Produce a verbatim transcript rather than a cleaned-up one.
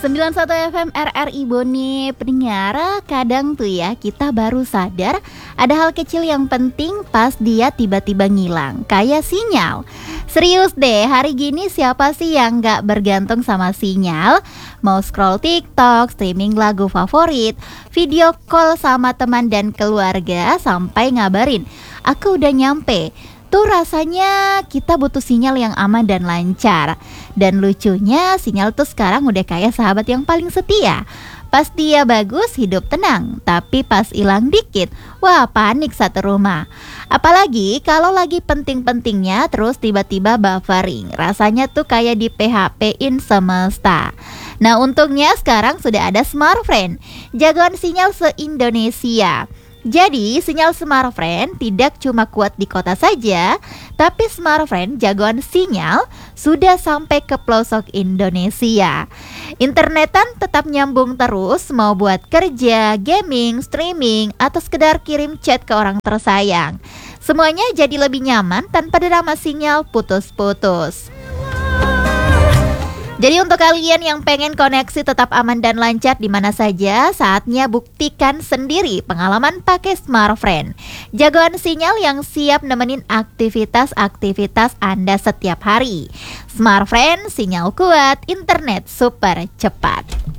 sembilan puluh satu F M R R I Bone. Pendengar, kadang tuh ya kita baru sadar ada hal kecil yang penting pas dia tiba-tiba ngilang, kayak sinyal. Serius deh, hari gini siapa sih yang gak bergantung sama sinyal? Mau scroll TikTok, streaming lagu favorit, video call sama teman dan keluarga, sampai ngabarin aku udah nyampe. Tuh rasanya kita butuh sinyal yang aman dan lancar. Dan lucunya sinyal tuh sekarang udah kayak sahabat yang paling setia. Pas dia bagus hidup tenang, tapi pas hilang dikit, wah panik satu rumah. Apalagi kalau lagi penting-pentingnya terus tiba-tiba buffering. Rasanya tuh kayak di P H P-in semesta. Nah untungnya sekarang sudah ada Smartfren, jagoan sinyal se-Indonesia. Jadi sinyal Smartfren tidak cuma kuat di kota saja, tapi Smartfren jagoan sinyal sudah sampai ke pelosok Indonesia. Internetan tetap nyambung terus, mau buat kerja, gaming, streaming, atau sekedar kirim chat ke orang tersayang. Semuanya jadi lebih nyaman tanpa drama sinyal putus-putus. Jadi untuk kalian yang pengen koneksi tetap aman dan lancar di mana saja, saatnya buktikan sendiri pengalaman pakai Smartfren. Jagoan sinyal yang siap nemenin aktivitas-aktivitas Anda setiap hari. Smartfren, sinyal kuat, internet super cepat.